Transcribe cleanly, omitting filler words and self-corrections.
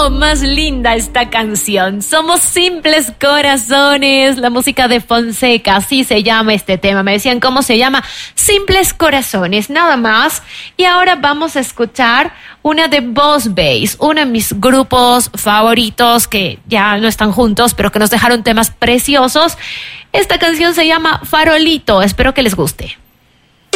o más linda esta canción. Somos Simples Corazones, la música de Fonseca, así se llama este tema. Me decían cómo se llama, Simples Corazones, nada más. Y ahora vamos a escuchar una de Boss Bass, uno de mis grupos favoritos que ya no están juntos, pero que nos dejaron temas preciosos. Esta canción se llama Farolito, espero que les guste.